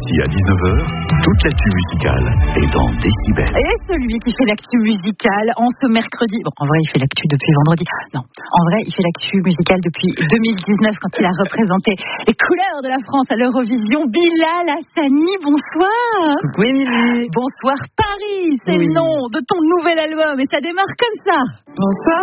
midi à 19h, toute l'actu musicale est dans Décibel. Et celui qui fait l'actu musicale en ce mercredi... Bon, en vrai, il fait l'actu depuis vendredi. Non, en vrai, il fait l'actu musicale depuis 2019 quand il a représenté les couleurs de la France à l'Eurovision. Bilal Hassani, bonsoir. Coucou Émilie. Bonsoir Paris, c'est le nom de ton nouvel album et ça démarre comme ça. Bonsoir.